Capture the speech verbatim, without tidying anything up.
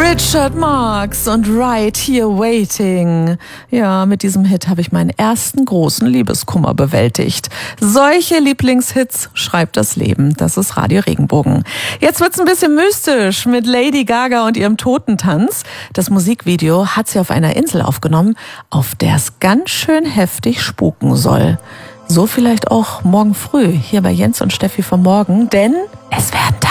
Richard Marx und Right Here Waiting. Ja, mit diesem Hit habe ich meinen ersten großen Liebeskummer bewältigt. Solche Lieblingshits schreibt das Leben. Das ist Radio Regenbogen. Jetzt wird's ein bisschen mystisch mit Lady Gaga und ihrem Totentanz. Das Musikvideo hat sie auf einer Insel aufgenommen, auf der es ganz schön heftig spuken soll. So vielleicht auch morgen früh hier bei Jens und Steffi vom Morgen, denn es werden